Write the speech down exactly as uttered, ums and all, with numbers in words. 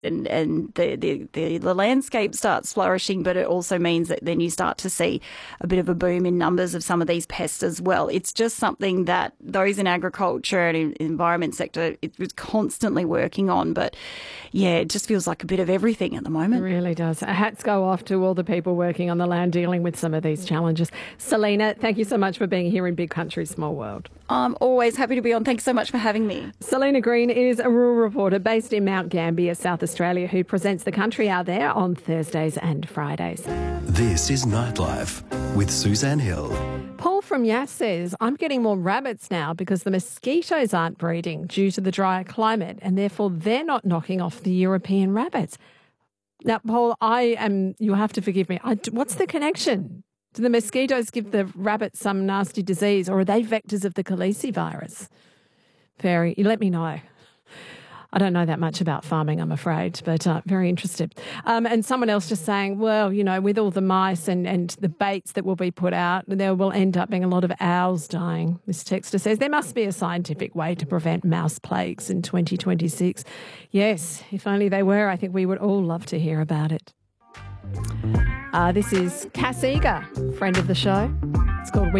and, and the, the, the, the landscape starts flourishing, but it also means that then you start to see a bit of a boom in numbers of some of these pests as well. It's just something that those in agriculture and in environment sector it was constantly working on. But yeah, it just feels like a bit of everything at the moment. It really does. Hats go off to all the people working on the land dealing with some of these challenges. Selena, thank you so much for being here in Big Country, Small World. I'm always happy to be on. Thanks so much for having me. Selena Green is a rural reporter based in Mount Gambier, South Australia, who presents The Country Out There on Thursdays and Fridays. This is Nightlife with Suzanne Hill. Paul from Yass says, I'm getting more rabbits now because the mosquitoes aren't breeding due to the drier climate and therefore they're not knocking off the European rabbits. Now, Paul, I am, you'll have to forgive me, I, what's the connection? Do the mosquitoes give the rabbits some nasty disease or are they vectors of the Khaleesi virus? Very, you let me know. I don't know that much about farming, I'm afraid, but uh, very interested. Um, and someone else just saying, well, you know, with all the mice and, and the baits that will be put out, there will end up being a lot of owls dying. This texter says there must be a scientific way to prevent mouse plagues in twenty twenty-six. Yes, if only they were, I think we would all love to hear about it. Uh, this is Cass Eager, friend of the show. It's called We